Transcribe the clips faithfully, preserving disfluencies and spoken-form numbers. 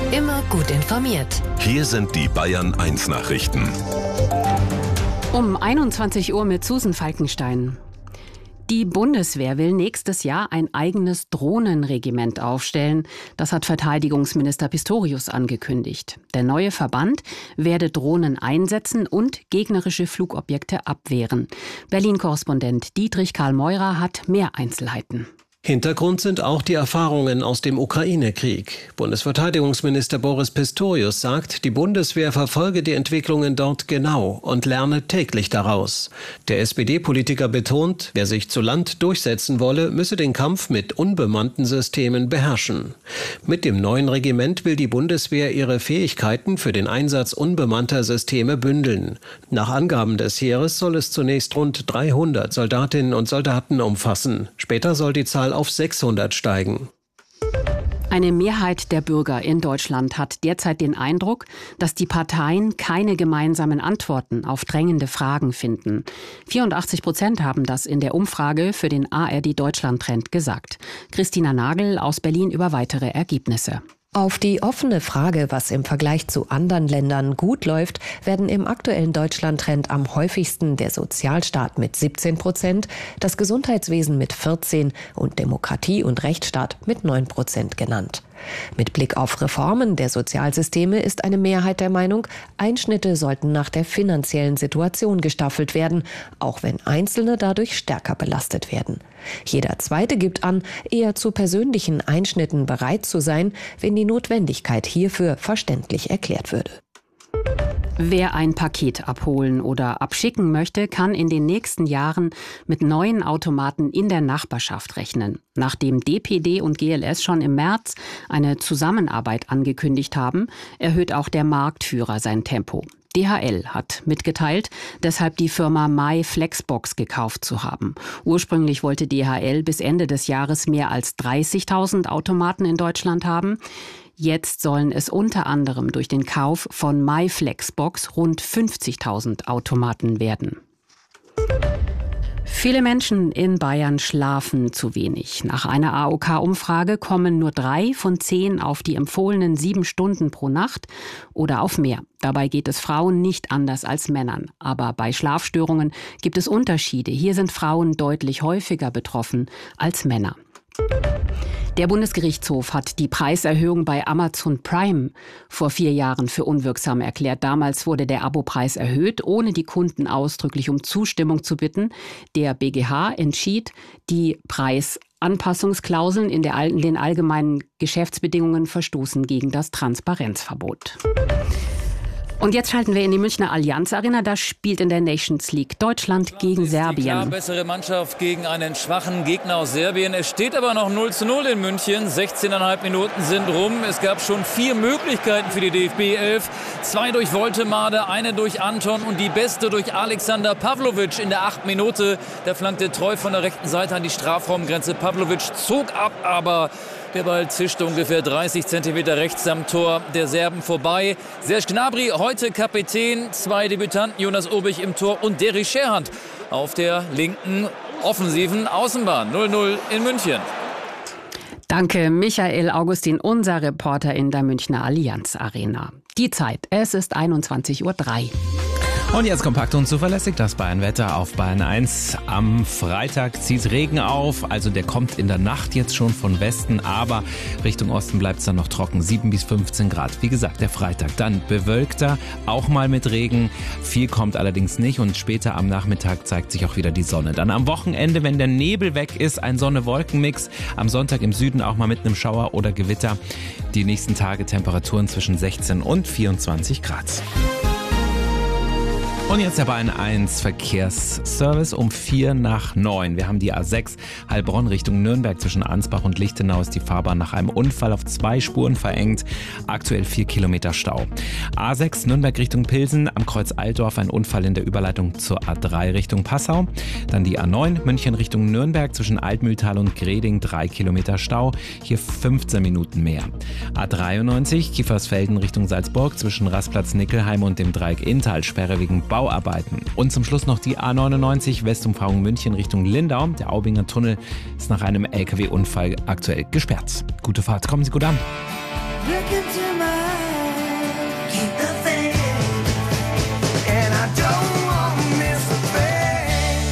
Immer gut informiert. Hier sind die Bayern eins Nachrichten. Um einundzwanzig Uhr mit Susan Falkenstein. Die Bundeswehr will nächstes Jahr ein eigenes Drohnenregiment aufstellen. Das hat Verteidigungsminister Pistorius angekündigt. Der neue Verband werde Drohnen einsetzen und gegnerische Flugobjekte abwehren. Berlin-Korrespondent Dietrich Karl Meurer hat mehr Einzelheiten. Hintergrund sind auch die Erfahrungen aus dem Ukraine-Krieg. Bundesverteidigungsminister Boris Pistorius sagt, die Bundeswehr verfolge die Entwicklungen dort genau und lerne täglich daraus. Der S P D-Politiker betont, wer sich zu Land durchsetzen wolle, müsse den Kampf mit unbemannten Systemen beherrschen. Mit dem neuen Regiment will die Bundeswehr ihre Fähigkeiten für den Einsatz unbemannter Systeme bündeln. Nach Angaben des Heeres soll es zunächst rund dreihundert Soldatinnen und Soldaten umfassen. Später soll die Zahl auf sechshundert steigen. Eine Mehrheit der Bürger in Deutschland hat derzeit den Eindruck, dass die Parteien keine gemeinsamen Antworten auf drängende Fragen finden. vierundachtzig Prozent haben das in der Umfrage für den A R D Deutschland-Trend gesagt. Christina Nagel aus Berlin über weitere Ergebnisse. Auf die offene Frage, was im Vergleich zu anderen Ländern gut läuft, werden im aktuellen Deutschland-Trend am häufigsten der Sozialstaat mit siebzehn Prozent, das Gesundheitswesen mit vierzehn und Demokratie und Rechtsstaat mit neun Prozent genannt. Mit Blick auf Reformen der Sozialsysteme ist eine Mehrheit der Meinung, Einschnitte sollten nach der finanziellen Situation gestaffelt werden, auch wenn Einzelne dadurch stärker belastet werden. Jeder Zweite gibt an, eher zu persönlichen Einschnitten bereit zu sein, wenn die Notwendigkeit hierfür verständlich erklärt würde. Wer ein Paket abholen oder abschicken möchte, kann in den nächsten Jahren mit neuen Automaten in der Nachbarschaft rechnen. Nachdem D P D und G L S schon im März eine Zusammenarbeit angekündigt haben, erhöht auch der Marktführer sein Tempo. D H L hat mitgeteilt, deshalb die Firma MyFlexbox gekauft zu haben. Ursprünglich wollte D H L bis Ende des Jahres mehr als dreißigtausend Automaten in Deutschland haben. Jetzt sollen es unter anderem durch den Kauf von MyFlexbox rund fünfzigtausend Automaten werden. Viele Menschen in Bayern schlafen zu wenig. Nach einer A O K-Umfrage kommen nur drei von zehn auf die empfohlenen sieben Stunden pro Nacht oder auf mehr. Dabei geht es Frauen nicht anders als Männern. Aber bei Schlafstörungen gibt es Unterschiede. Hier sind Frauen deutlich häufiger betroffen als Männer. Der Bundesgerichtshof hat die Preiserhöhung bei Amazon Prime vor vier Jahren für unwirksam erklärt. Damals wurde der Abopreis erhöht, ohne die Kunden ausdrücklich um Zustimmung zu bitten. Der B G H entschied, die Preisanpassungsklauseln in, der, in den allgemeinen Geschäftsbedingungen verstoßen gegen das Transparenzverbot. Und jetzt schalten wir in die Münchner Allianz Arena. Da spielt in der Nations League Deutschland gegen Serbien. Die klar bessere Mannschaft gegen einen schwachen Gegner aus Serbien. Es steht aber noch null zu null in München. sechzehn Komma fünf Minuten sind rum. Es gab schon vier Möglichkeiten für die D F B elf. Zwei durch Woltemade, eine durch Anton und die beste durch Alexander Pavlovic in der achten Minute. Der flankte treu von der rechten Seite an die Strafraumgrenze. Pavlovic zog ab, aber der Ball zischte ungefähr dreißig Zentimeter rechts am Tor der Serben vorbei. Serge Gnabry, heute Kapitän, zwei Debütanten, Jonas Obich im Tor und Derry Scherhand auf der linken offensiven Außenbahn. null null in München. Danke, Michael Augustin, unser Reporter in der Münchner Allianz Arena. Die Zeit, es ist einundzwanzig Uhr drei. Und jetzt kompakt und zuverlässig das Bayern-Wetter auf Bayern eins. Am Freitag zieht Regen auf, also der kommt in der Nacht jetzt schon von Westen, aber Richtung Osten bleibt es dann noch trocken, sieben bis fünfzehn Grad. Wie gesagt, der Freitag dann bewölkter, auch mal mit Regen. Viel kommt allerdings nicht und später am Nachmittag zeigt sich auch wieder die Sonne. Dann am Wochenende, wenn der Nebel weg ist, ein Sonne-Wolken-Mix. Am Sonntag im Süden auch mal mit einem Schauer oder Gewitter. Die nächsten Tage Temperaturen zwischen sechzehn und vierundzwanzig Grad. Und jetzt der Bayern eins Verkehrsservice um vier nach neun. Wir haben die A sechs Heilbronn Richtung Nürnberg. Zwischen Ansbach und Lichtenau ist die Fahrbahn nach einem Unfall auf zwei Spuren verengt. Aktuell vier Kilometer Stau. A sechs Nürnberg Richtung Pilsen. Am Kreuz Altdorf ein Unfall in der Überleitung zur A drei Richtung Passau. Dann die A neun München Richtung Nürnberg. Zwischen Altmühltal und Greding drei Kilometer Stau. Hier fünfzehn Minuten mehr. A dreiundneunzig Kiefersfelden Richtung Salzburg. Zwischen Rastplatz Nickelheim und dem Dreieck Inntal. Sperre wegen Bau Bauarbeiten. Und zum Schluss noch die A neunundneunzig Westumfahrung München Richtung Lindau. Der Aubinger Tunnel ist nach einem L K W-Unfall aktuell gesperrt. Gute Fahrt, kommen Sie gut an. Look into my eyes. Keep the faith. And I don't want to miss a thing.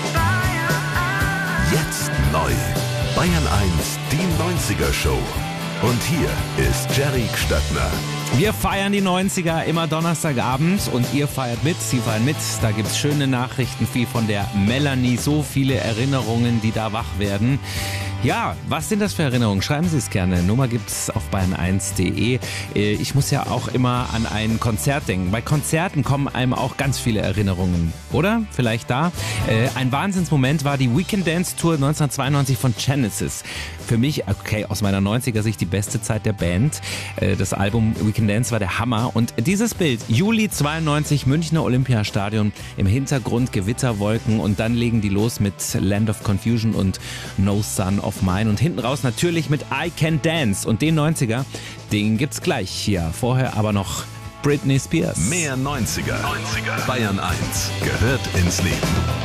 Jetzt neu. Bayern eins, die neunziger Show. Und hier ist Jerry Gstattner. Wir feiern die neunziger immer Donnerstagabend und ihr feiert mit, Sie feiern mit. Da gibt's schöne Nachrichten, wie von der Melanie, so viele Erinnerungen, die da wach werden. Ja, was sind das für Erinnerungen? Schreiben Sie es gerne. Nummer gibt's auf bayern eins punkt de. Ich muss ja auch immer an ein Konzert denken. Bei Konzerten kommen einem auch ganz viele Erinnerungen, oder? Vielleicht da. Ein Wahnsinnsmoment war die Weekend Dance Tour neunzehnhundertzweiundneunzig von Genesis. Für mich, okay, aus meiner neunziger Sicht die beste Zeit der Band. Das Album Weekend Dance war der Hammer. Und dieses Bild, Juli zweiundneunzig, Münchner Olympiastadion, im Hintergrund Gewitterwolken und dann legen die los mit Land of Confusion und No Son of Mine und hinten raus natürlich mit I Can Dance. Und den neunziger, den gibt's gleich hier. Vorher aber noch Britney Spears. Mehr neunziger. neunziger. Bayern eins gehört ins Leben.